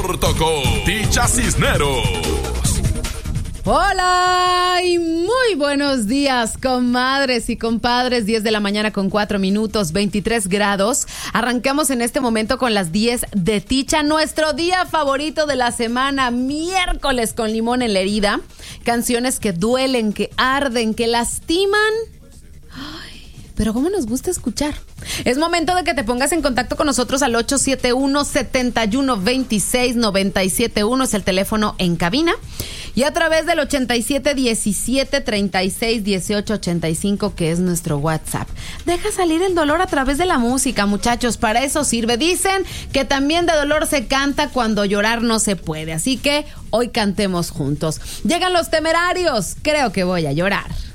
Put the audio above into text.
corto con Ticha Cisneros. Hola y muy buenos días, comadres y compadres. 10 de la mañana con 4 minutos, 23 grados. Arrancamos en este momento con las 10 de Ticha, nuestro día favorito de la semana, miércoles con limón en la herida. Canciones que duelen, que arden, que lastiman. Ay, pero cómo nos gusta escuchar. Es momento de que te pongas en contacto con nosotros al 871-7126-971, es el teléfono en cabina. Y a través del 8717-361885, que es nuestro WhatsApp. Deja salir el dolor a través de la música, muchachos, para eso sirve. Dicen que también de dolor se canta cuando llorar no se puede. Así que hoy cantemos juntos. Llegan los Temerarios, creo que voy a llorar.